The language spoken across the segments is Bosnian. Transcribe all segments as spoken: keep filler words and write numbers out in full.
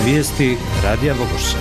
Vijesti Radija Vogošća.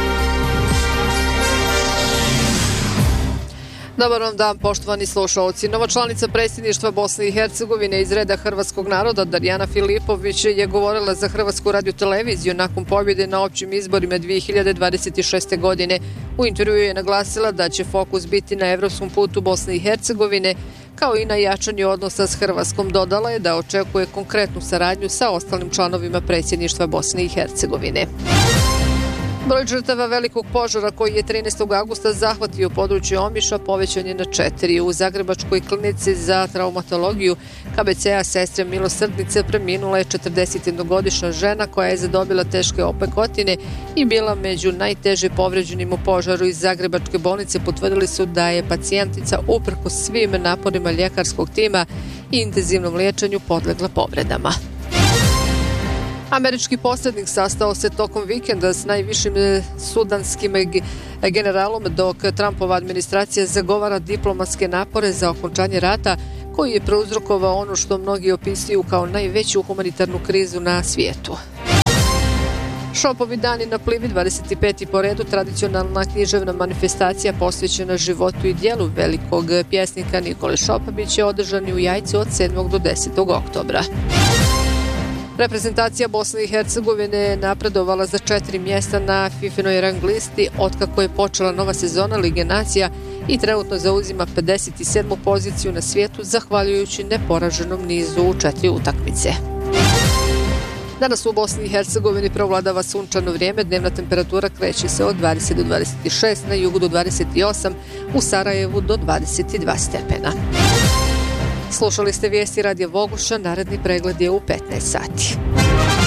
Dobar vam dan, poštovani slušalci. Nova članica predsjedništva Bosne i Hercegovine iz reda hrvatskog naroda, Darijana Filipović, je govorila za Hrvatsku radioteleviziju nakon pobjede na općim izborima dvije hiljade dvadeset šeste. godine. U intervjuu je naglasila da će fokus biti na evropskom putu Bosne i Hercegovine, kao i na jačanju odnosa s Hrvatskom. Dodala je da očekuje konkretnu saradnju sa ostalim članovima predsjedništva Bosne i Hercegovine. Broj žrtava velikog požara koji je trinaestog avgusta zahvatio područje Omiša povećan je na četiri. U Zagrebačkoj klinici za traumatologiju K B C-a Sestre Milosrdnice preminula je četrdesetjednogodišnja žena koja je zadobila teške opekotine i bila među najteže povređenim u požaru. Iz Zagrebačke bolnice potvrdili su da je pacijentica uprkos svim naporima ljekarskog tima i intenzivnom liječenju podlegla povredama. Američki posrednik sastao se tokom vikenda s najvišim sudanskim generalom, dok Trumpova administracija zagovara diplomatske napore za okončanje rata koji je prouzrokovao ono što mnogi opisuju kao najveću humanitarnu krizu na svijetu. Šopovi dani na Plivi, dvadeset peti po redu, tradicionalna književna manifestacija posvećena životu i djelu velikog pjesnika Nikole Šopa bit će održani u Jajcu od sedmog do desetog oktobra. Reprezentacija Bosne i Hercegovine je napredovala za četiri mjesta na FIFInoj rang listi otkako je počela nova sezona Lige nacija i trenutno zauzima pedeset sedmu poziciju na svijetu zahvaljujući neporaženom nizu u četiri utakmice. Danas u Bosni i Hercegovini prevladava sunčano vrijeme, dnevna temperatura kreće se od dvadeset do dvadeset šest, na jugu do dvadeset osam, u Sarajevu do dvadeset dva stepena. Slušali ste vijesti Radija Vogošća, naredni pregled je u petnaest sati.